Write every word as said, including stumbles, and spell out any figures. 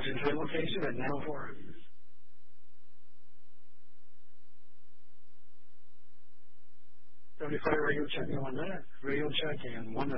Detroit location at nine oh four. seventy-five radio check in one minute. Radio check in one minute.